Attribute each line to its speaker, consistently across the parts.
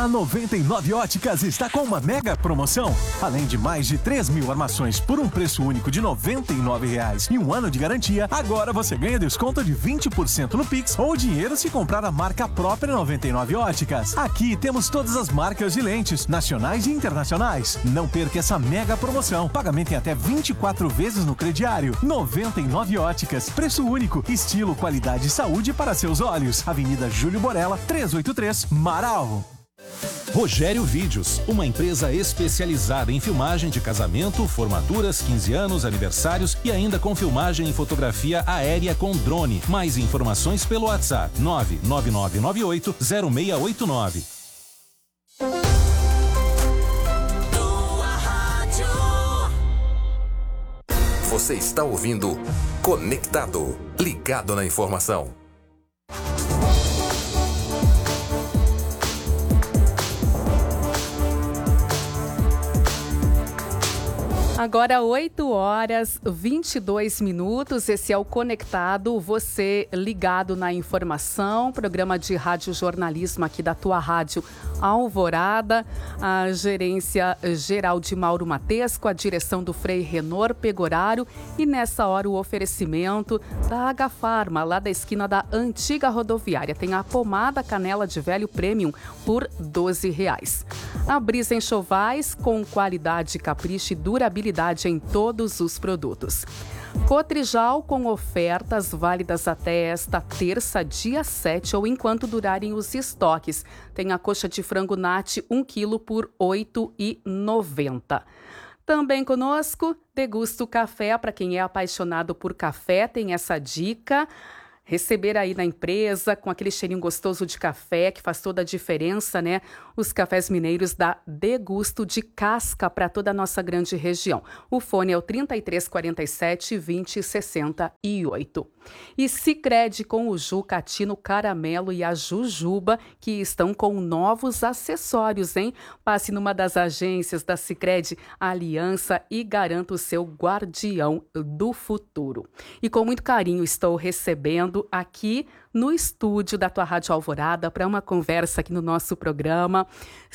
Speaker 1: A 99 Óticas está com uma mega promoção. Além de mais de 3.000 armações por um preço único de R$ 99,00 e um ano de garantia, agora você ganha desconto de 20% no Pix ou dinheiro se comprar a marca própria 99 Óticas. Aqui temos todas as marcas de lentes, nacionais e internacionais. Não perca essa mega promoção. Pagamento em até 24 vezes no crediário. 99 Óticas. Preço único. Estilo, qualidade e saúde para seus olhos. Avenida Júlio Borella, 383, Marau.
Speaker 2: Rogério Vídeos, uma empresa especializada em filmagem de casamento, formaturas, 15 anos, aniversários e ainda com filmagem e fotografia aérea com drone. Mais informações pelo WhatsApp 999980689.
Speaker 3: Você está ouvindo Conectado, ligado na informação.
Speaker 4: Agora 8h22. Esse é o Conectado, você ligado na informação, programa de rádio jornalismo aqui da tua rádio Alvorada, a gerência geral de Mauro Matesco, a direção do Frei Renor Pegoraro e nessa hora o oferecimento da H-Farma, lá da esquina da antiga rodoviária. Tem a pomada canela de velho premium por R$ 12,00. A Brisa Enxovais com qualidade, capricho e durabilidade em todos os produtos. Cotrijal com ofertas válidas até esta terça, dia 7, ou enquanto durarem os estoques. Tem a coxa de frango Nat 1 kg por R$ 8,90. Também conosco, Degusto Café, para quem é apaixonado por café, tem essa dica. Receber aí na empresa, com aquele cheirinho gostoso de café, que faz toda a diferença, né? Os cafés mineiros da Degusto de casca para toda a nossa grande região. O fone é o 3347-2068. E Sicredi com o Jucatino Caramelo e a Jujuba, que estão com novos acessórios, hein? Passe numa das agências da Sicredi Aliança e garanta o seu guardião do futuro. E com muito carinho estou recebendo aqui no estúdio da tua Rádio Alvorada para uma conversa aqui no nosso programa.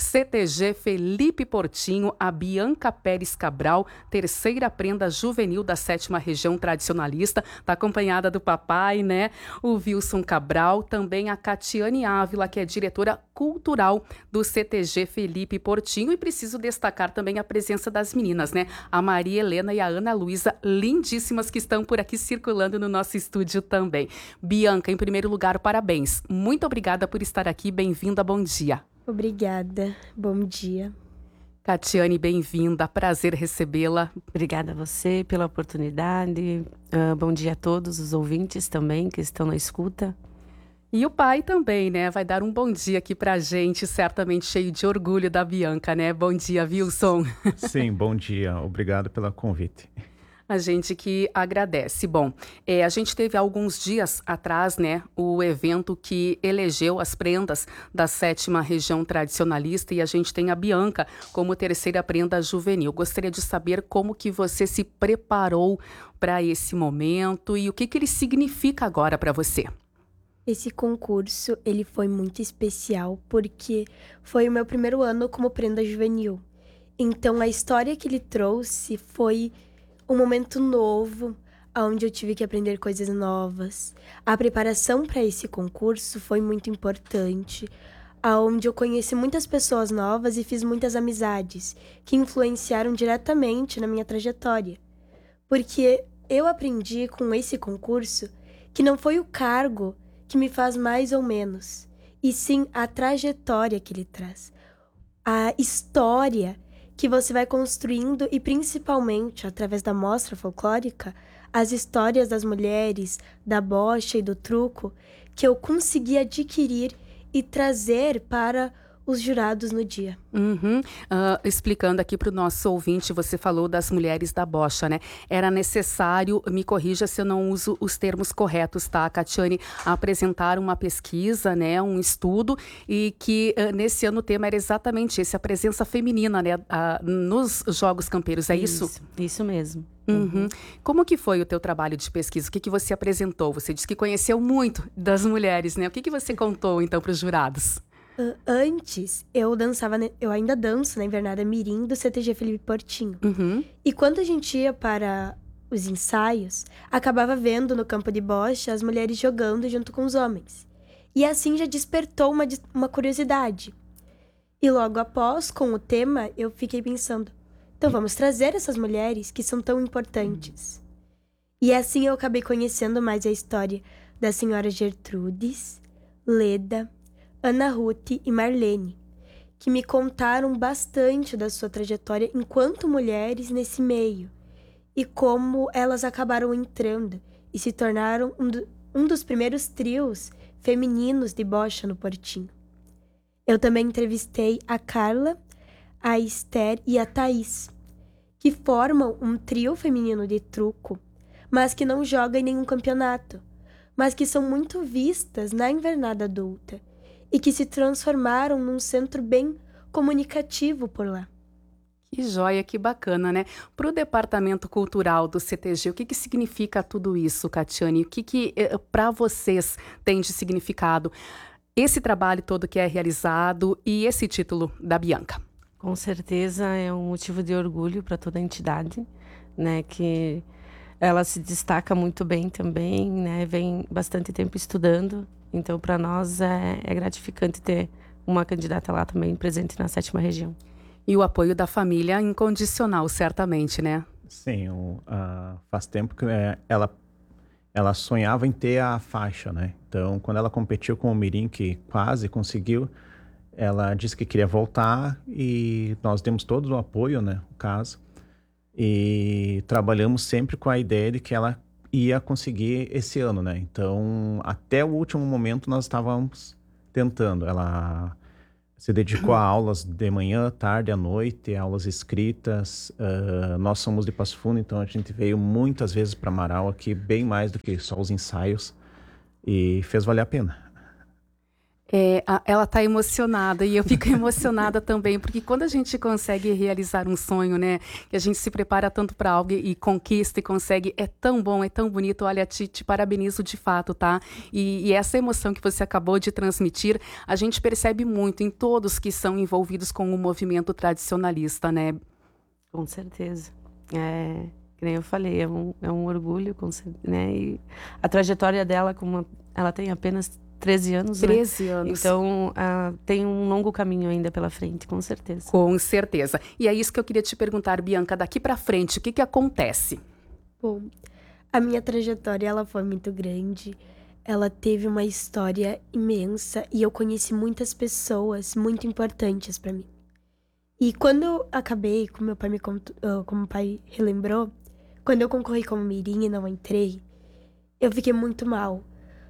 Speaker 4: CTG Felipe Portinho, a Bianca Pérez Cabral, terceira prenda juvenil da 7ª Região Tradicionalista, está acompanhada do papai, né? O Wilson Cabral, também a Catiane Ávila, que é diretora cultural do CTG Felipe Portinho, e preciso destacar também a presença das meninas, né? A Maria Helena e a Ana Luísa, lindíssimas, que estão por aqui circulando no nosso estúdio também. Bianca, em primeiro lugar, parabéns. Muito obrigada por estar aqui. Bem-vinda, bom dia.
Speaker 5: Obrigada, bom dia.
Speaker 4: Catiane, bem-vinda. Prazer recebê-la.
Speaker 6: Obrigada a você pela oportunidade. Bom dia a todos os ouvintes também que estão na escuta.
Speaker 4: E o pai também, né? Vai dar um bom dia aqui pra gente, certamente cheio de orgulho da Bianca, né? Bom dia, Wilson.
Speaker 7: Sim, bom dia. Obrigado pelo convite.
Speaker 4: A gente que agradece. Bom, a gente teve alguns dias atrás, né, o evento que elegeu as prendas da 7ª Região Tradicionalista, e a gente tem a Bianca como terceira prenda juvenil. Gostaria de saber como que você se preparou para esse momento e o que ele significa agora para você.
Speaker 5: Esse concurso, ele foi muito especial porque foi o meu primeiro ano como prenda juvenil. Então, a história que ele trouxe foi um momento novo, onde eu tive que aprender coisas novas. A preparação para esse concurso foi muito importante, onde eu conheci muitas pessoas novas e fiz muitas amizades, que influenciaram diretamente na minha trajetória. Porque eu aprendi com esse concurso que não foi o cargo que me faz mais ou menos, e sim a trajetória que ele traz. A história que você vai construindo, e principalmente através da mostra folclórica, as histórias das mulheres, da bocha e do truco, que eu consegui adquirir e trazer para os jurados no dia.
Speaker 4: Explicando aqui para o nosso ouvinte, você falou das mulheres da bocha, né? Era necessário, me corrija se eu não uso os termos corretos, tá, Catiane? Apresentar uma pesquisa, né? Um estudo, e que nesse ano o tema era exatamente esse, a presença feminina, né? Nos Jogos Campeiros, é isso?
Speaker 6: Isso mesmo.
Speaker 4: Como que foi o teu trabalho de pesquisa? O que você apresentou? Você disse que conheceu muito das mulheres, né? O que você contou, então, para os jurados?
Speaker 5: Antes, eu ainda danço na Invernada Mirim do CTG Felipe Portinho.
Speaker 4: Uhum.
Speaker 5: E quando a gente ia para os ensaios, acabava vendo no campo de bocha as mulheres jogando junto com os homens. E assim já despertou uma curiosidade. E logo após, com o tema, eu fiquei pensando, então vamos trazer essas mulheres que são tão importantes. E assim eu acabei conhecendo mais a história da senhora Gertrudes, Leda, Ana Ruth e Marlene, que me contaram bastante da sua trajetória enquanto mulheres nesse meio e como elas acabaram entrando e se tornaram um dos primeiros trios femininos de bocha no Portinho. Eu também entrevistei a Carla, a Esther e a Thaís, que formam um trio feminino de truco, mas que não jogam em nenhum campeonato, mas que são muito vistas na invernada adulta e que se transformaram num centro bem comunicativo por lá.
Speaker 4: Que joia, que bacana, né? Para o Departamento Cultural do CTG, o que significa tudo isso, Catiane? O que para vocês tem de significado esse trabalho todo que é realizado e esse título da Bianca?
Speaker 6: Com certeza é um motivo de orgulho para toda a entidade, né? Que ela se destaca muito bem também, né? Vem bastante tempo estudando, então para nós é gratificante ter uma candidata lá também presente na 7ª região.
Speaker 4: E o apoio da família incondicional, certamente, né?
Speaker 7: Sim, faz tempo que ela sonhava em ter a faixa, né? Então, quando ela competiu com o Mirim, que quase conseguiu, ela disse que queria voltar e nós demos todo o apoio, né? No caso. E trabalhamos sempre com a ideia de que ela ia conseguir esse ano, né? Então, até o último momento nós estávamos tentando. Ela se dedicou a aulas de manhã, tarde, à noite, aulas escritas. Nós somos de Passo Fundo, então a gente veio muitas vezes para Marau aqui, bem mais do que só os ensaios, e fez valer a pena.
Speaker 4: Ela está emocionada e eu fico emocionada também, porque quando a gente consegue realizar um sonho, né, que a gente se prepara tanto para algo e conquista e consegue, é tão bom, é tão bonito. Olha, te parabenizo de fato, tá? E essa emoção que você acabou de transmitir, a gente percebe muito em todos que são envolvidos com o movimento tradicionalista, né?
Speaker 6: Com certeza. Que nem eu falei, é um orgulho, né? E a trajetória dela, como ela tem apenas 13 anos,
Speaker 4: 13
Speaker 6: né?
Speaker 4: anos.
Speaker 6: Então, tem um longo caminho ainda pela frente, com certeza.
Speaker 4: Com certeza. E é isso que eu queria te perguntar, Bianca, daqui para frente, o que acontece?
Speaker 5: Bom, a minha trajetória, ela foi muito grande. Ela teve uma história imensa e eu conheci muitas pessoas muito importantes para mim. E quando eu acabei, como meu pai como o pai relembrou, quando eu concorri como mirim e não entrei, eu fiquei muito mal.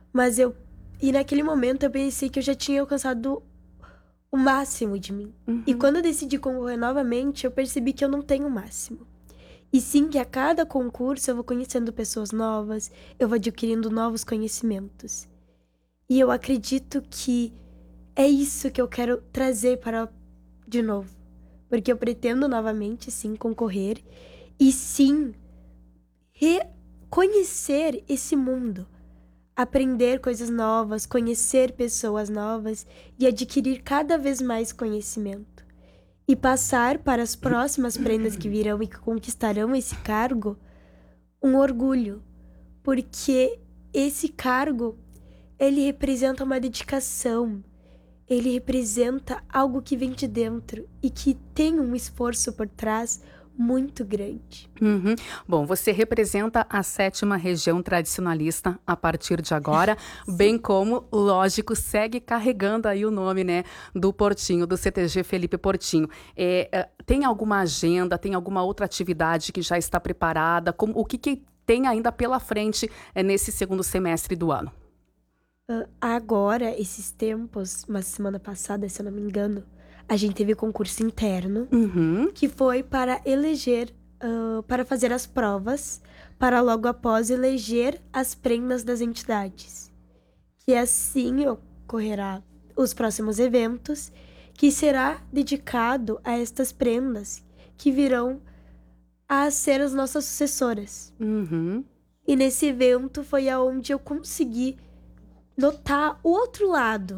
Speaker 5: E naquele momento eu pensei que eu já tinha alcançado o máximo de mim.
Speaker 4: Uhum.
Speaker 5: E quando eu decidi concorrer novamente, eu percebi que eu não tenho o máximo. E sim que a cada concurso eu vou conhecendo pessoas novas, eu vou adquirindo novos conhecimentos. E eu acredito que é isso que eu quero trazer de novo. Porque eu pretendo novamente, sim, concorrer e sim reconhecer esse mundo. Aprender coisas novas, conhecer pessoas novas e adquirir cada vez mais conhecimento. E passar para as próximas prendas que virão e que conquistarão esse cargo um orgulho. Porque esse cargo, ele representa uma dedicação, ele representa algo que vem de dentro e que tem um esforço por trás muito grande.
Speaker 4: Uhum. Bom, você representa a 7ª região tradicionalista a partir de agora, bem como, lógico, segue carregando aí o nome, né, do Portinho, do CTG Felipe Portinho. Tem alguma agenda, tem alguma outra atividade que já está preparada? O que tem ainda pela frente nesse segundo semestre do ano?
Speaker 5: Agora, esses tempos, uma semana passada, se eu não me engano, a gente teve concurso interno, que foi para eleger, para fazer as provas, para logo após eleger as prendas das entidades. Que assim ocorrerá os próximos eventos, que será dedicado a estas prendas, que virão a ser as nossas sucessoras. E nesse evento foi aonde eu consegui notar o outro lado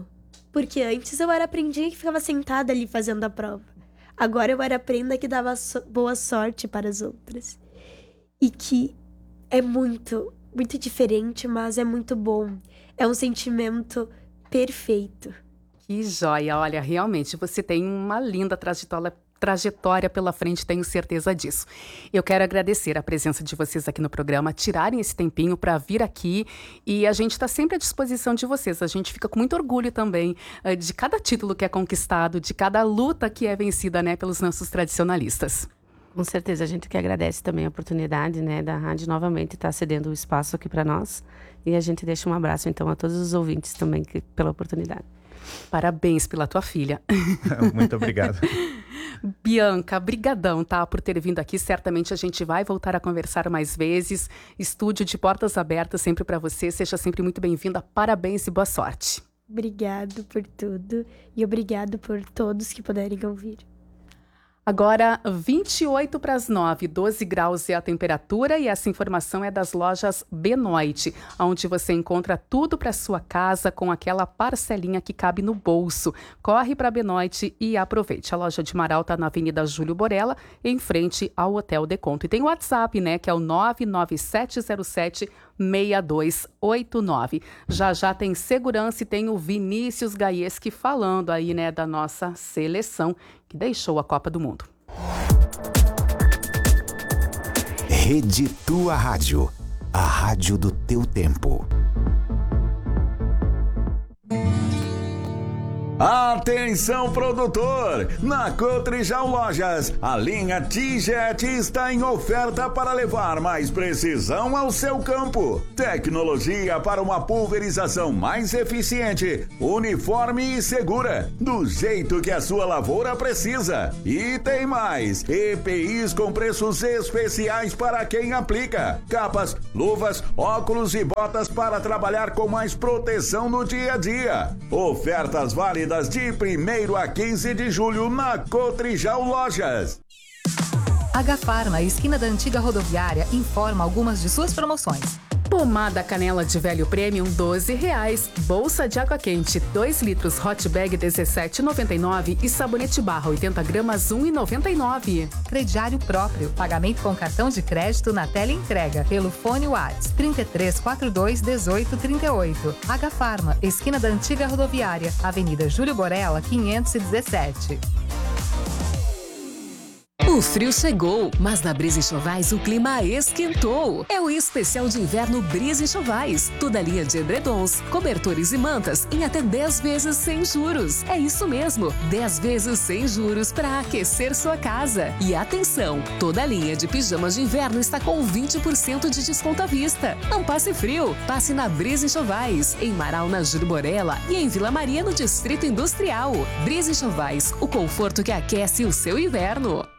Speaker 5: Porque antes eu era a prendinha que ficava sentada ali fazendo a prova. Agora eu era a prenda que dava boa sorte para as outras. E que é muito, muito diferente, mas é muito bom. É um sentimento perfeito.
Speaker 4: Que joia! Olha, realmente você tem uma linda trajetória pela frente, tenho certeza disso. Eu quero agradecer a presença de vocês aqui no programa, tirarem esse tempinho para vir aqui, e a gente está sempre à disposição de vocês. A gente fica com muito orgulho também de cada título que é conquistado, de cada luta que é vencida, né, pelos nossos tradicionalistas.
Speaker 6: Com certeza, a gente que agradece também a oportunidade, né, da rádio novamente estar cedendo o espaço aqui para nós, e a gente deixa um abraço então a todos os ouvintes também pela oportunidade.
Speaker 4: Parabéns pela tua filha.
Speaker 7: Muito obrigado.
Speaker 4: Bianca, brigadão, tá, por ter vindo aqui. Certamente a gente vai voltar a conversar mais vezes. Estúdio de portas abertas sempre para você. Seja sempre muito bem-vinda. Parabéns e boa sorte.
Speaker 5: Obrigado por tudo e obrigado por todos que puderem ouvir.
Speaker 4: Agora, 28 para as 9, 12 graus é a temperatura, e essa informação é das lojas Benoit, onde você encontra tudo para sua casa com aquela parcelinha que cabe no bolso. Corre para Benoit e aproveite. A loja de Marau está na Avenida Júlio Borella, em frente ao Hotel Deconto. E tem o WhatsApp, né, que é o 99707-6289. Já tem segurança e tem o Vinícius Gaieski falando aí, né, da nossa seleção que deixou a Copa do Mundo.
Speaker 8: Rede Tua Rádio, a rádio do teu tempo.
Speaker 9: Atenção, produtor! Na Cotrijal Lojas, a linha T-Jet está em oferta para levar mais precisão ao seu campo. Tecnologia para uma pulverização mais eficiente, uniforme e segura, do jeito que a sua lavoura precisa. E tem mais! EPIs com preços especiais para quem aplica. Capas, luvas, óculos e botas para trabalhar com mais proteção no dia a dia. Ofertas válidas de 1º a 15 de julho na Cotrijal Lojas.
Speaker 10: H-Farma, esquina da antiga rodoviária, informa algumas de suas promoções.
Speaker 4: Pomada canela de velho premium, R$12. Bolsa de água quente, 2 litros, hot bag, R$17,99. E sabonete barra, 80 gramas, R$1,99.
Speaker 10: Crediário próprio, pagamento com cartão de crédito na tela entrega, pelo fone WhatsApp 3342 1838. H-Farma, esquina da antiga rodoviária, Avenida Júlio Borella, 517.
Speaker 11: O frio chegou, mas na Brisa Enxovais o clima esquentou. É o especial de inverno Brisa Enxovais. Toda a linha de edredons, cobertores e mantas em até 10 vezes sem juros. É isso mesmo, 10 vezes sem juros para aquecer sua casa. E atenção, toda a linha de pijamas de inverno está com 20% de desconto à vista. Não passe frio, passe na Brisa Enxovais, em Marau, na Júlio Borella, e em Vila Maria, no Distrito Industrial. Brisa Enxovais, o conforto que aquece o seu inverno.